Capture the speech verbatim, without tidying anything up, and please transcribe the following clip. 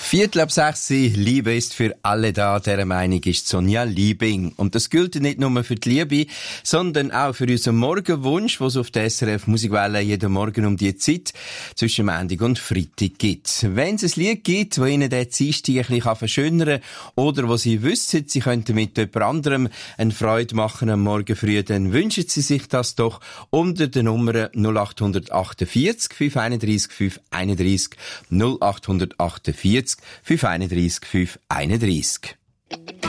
Viertel ab sechs, Liebe ist für alle da. Dieser Meinung ist Sonja Liebing. Und das gilt nicht nur für die Liebe, sondern auch für unseren Morgenwunsch, was es auf der S R F Musikwelle jeden Morgen um die Zeit zwischen Montag und Freitag gibt. Wenn es ein Lied gibt, das Ihnen den Dienstag ein bisschen verschönern kann oder wo Sie wissen, Sie könnten mit jemand anderem eine Freude machen am Morgen früh, dann wünschen Sie sich das doch unter der Nummer null acht achtundvierzig, fünf einunddreißig, fünf einunddreißig, null acht achtundvierzig, fünf einunddreißig, fünf einunddreißig.